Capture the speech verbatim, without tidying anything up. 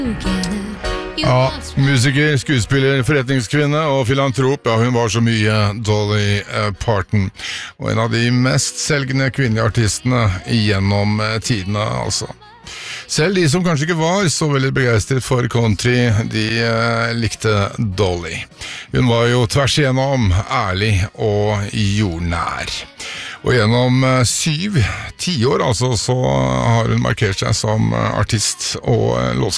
Ja, musiker, skuespiller, forretningskvinne og filantrop, ja, hun var så mye Dolly Parton. Og en av de mest selgende kvinnelige artistene gjennom tidene, altså. Selv de som kanskje ikke var så veldig begeistret for country, de eh, likte Dolly. Hun var jo tvers igjennom ærlig og jordnær. Og gjennom eh, syv, ti år altså, så har hun markert seg som artist og eh, låtskriver.